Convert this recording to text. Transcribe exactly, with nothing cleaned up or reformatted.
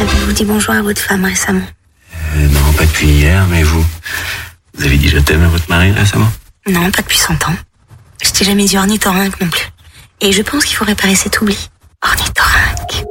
Avez-vous dit bonjour à votre femme récemment? euh, Non, pas depuis hier, mais vous Vous avez dit je t'aime à votre mari récemment? Non, pas depuis cent ans. Je t'ai jamais dit ornithorynque non plus. Et je pense qu'il faut réparer cet oubli. Ornithorynque.